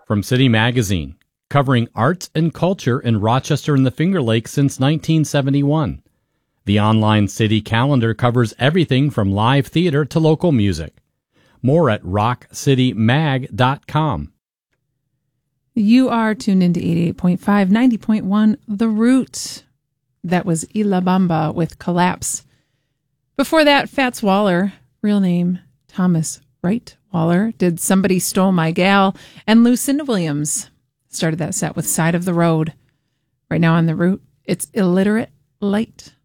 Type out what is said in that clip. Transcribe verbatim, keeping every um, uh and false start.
From City Magazine, covering arts and culture in Rochester and the Finger Lakes since nineteen seventy-one. The online city calendar covers everything from live theater to local music. More at rock city mag dot com. You are tuned into eighty-eight point five, ninety point one, The Root. That was Ila Bamba with Collapse. Before that, Fats Waller, real name Thomas Wright Waller, did Somebody Stole My Gal, and Lucinda Williams started that set with Side of the Road. Right now on The Root, it's Illiterate Light.